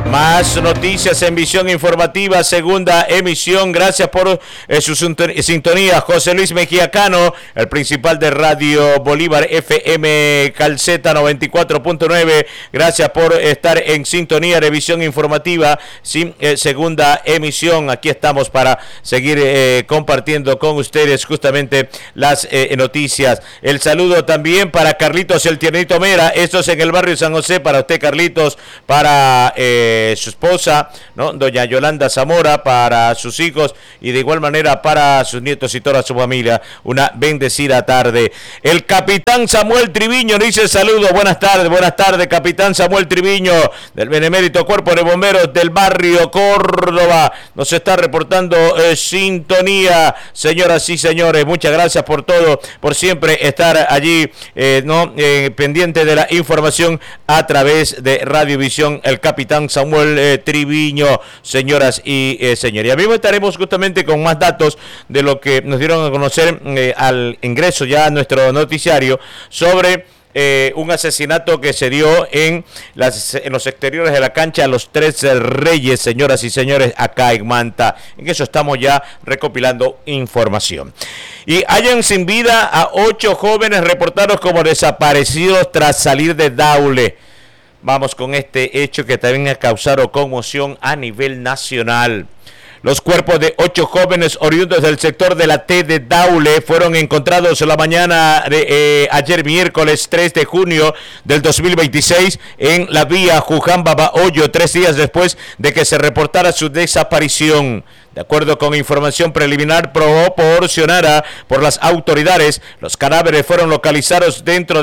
Más noticias en Visión Informativa, segunda emisión. Gracias por su sintonía. José Luis Mejía Cano, el principal de Radio Bolívar FM Calceta 94.9. Gracias por estar en sintonía de Visión Informativa, segunda emisión. Aquí estamos para seguir compartiendo con ustedes justamente las noticias. El saludo también para Carlitos el Tiernito Mera. Esto es en el barrio San José. Para usted, Carlitos, para su esposa, ¿no? Doña Yolanda Zamora, para sus hijos y de igual manera para sus nietos y toda su familia. Una bendecida tarde. El capitán Samuel Triviño dice saludos. Buenas tardes, capitán Samuel Triviño del Benemérito Cuerpo de Bomberos del barrio Córdoba. Nos está reportando sintonía. Señoras y señores, muchas gracias por todo, por siempre estar allí, pendiente de la información a través de Radiovisión. El capitán Samuel Triviño, señoras y señores. Y a mí estaremos justamente con más datos de lo que nos dieron a conocer al ingreso ya a nuestro noticiario sobre un asesinato que se dio en los exteriores de la cancha Los Tres Reyes, señoras y señores, acá en Manta. En eso estamos ya recopilando información. Y hallan sin vida a 8 jóvenes reportados como desaparecidos tras salir de Daule. Vamos con este hecho que también ha causado conmoción a nivel nacional. Los cuerpos de 8 jóvenes oriundos del sector de la T de Daule fueron encontrados la mañana de ayer miércoles 3 de junio del 2026 en la vía Jujamba-Bahoyo, 3 días después de que se reportara su desaparición. De acuerdo con información preliminar proporcionada por las autoridades, los cadáveres fueron localizados dentro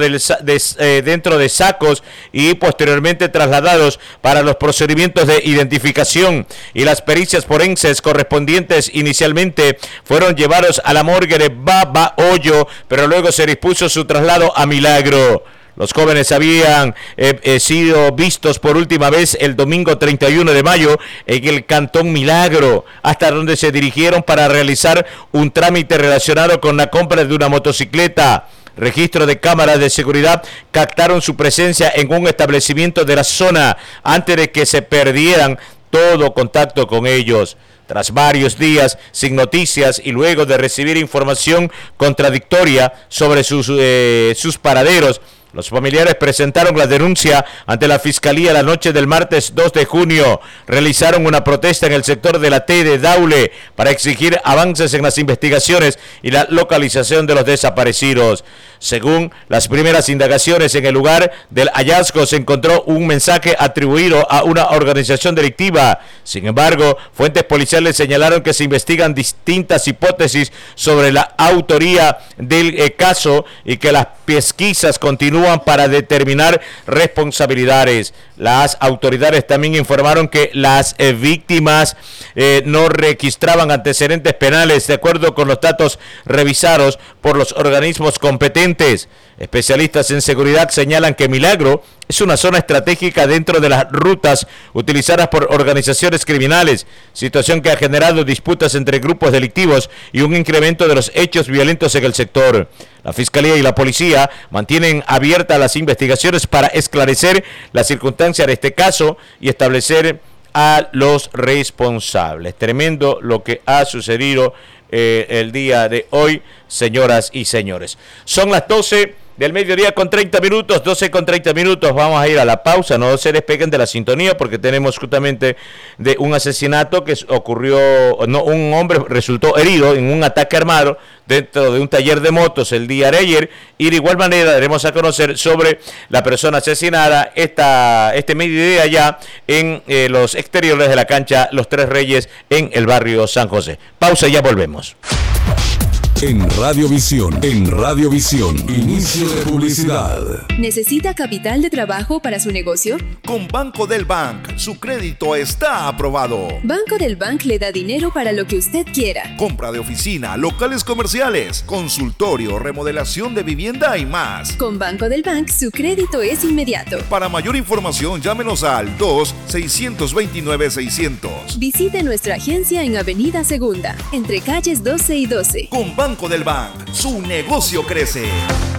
de sacos y posteriormente trasladados para los procedimientos de identificación, y las pericias forenses correspondientes inicialmente fueron llevados a la morgue de Bahoyo, pero luego se dispuso su traslado a Milagro. Los jóvenes habían sido vistos por última vez el domingo 31 de mayo en el Cantón Milagro, hasta donde se dirigieron para realizar un trámite relacionado con la compra de una motocicleta. Registro de cámaras de seguridad captaron su presencia en un establecimiento de la zona antes de que se perdieran todo contacto con ellos. Tras varios días sin noticias y luego de recibir información contradictoria sobre sus paraderos, los familiares presentaron la denuncia ante la Fiscalía la noche del martes 2 de junio. Realizaron una protesta en el sector de la T de Daule para exigir avances en las investigaciones y la localización de los desaparecidos. Según las primeras indagaciones, en el lugar del hallazgo se encontró un mensaje atribuido a una organización delictiva. Sin embargo, fuentes policiales señalaron que se investigan distintas hipótesis sobre la autoría del caso y que las pesquisas continúan para determinar responsabilidades. Las autoridades también informaron que las víctimas no registraban antecedentes penales de acuerdo con los datos revisados por los organismos competentes. Especialistas en seguridad señalan que Milagro es una zona estratégica dentro de las rutas utilizadas por organizaciones criminales, situación que ha generado disputas entre grupos delictivos y un incremento de los hechos violentos en el sector. La Fiscalía y la Policía mantienen abiertas las investigaciones para esclarecer las circunstancias de este caso y establecer a los responsables. Tremendo lo que ha sucedido el día de hoy, señoras y señores. Son las 12 del mediodía con 30 minutos, 12 con 30 minutos. Vamos a ir a la pausa, no se despeguen de la sintonía porque tenemos justamente de un asesinato que ocurrió, un hombre resultó herido en un ataque armado dentro de un taller de motos el día de ayer, y de igual manera daremos a conocer sobre la persona asesinada este mediodía ya en los exteriores de la cancha Los Tres Reyes en el barrio San José. Pausa y ya volvemos. En Radiovisión, inicio de publicidad. ¿Necesita capital de trabajo para su negocio? Con Banco del Bank, su crédito está aprobado. Banco del Bank le da dinero para lo que usted quiera. Compra de oficina, locales comerciales, consultorio, remodelación de vivienda y más. Con Banco del Bank, su crédito es inmediato. Para mayor información, llámenos al 2-629-600. Visite nuestra agencia en Avenida Segunda, entre calles 12 y 12. Con Banco del Bank, su negocio crece.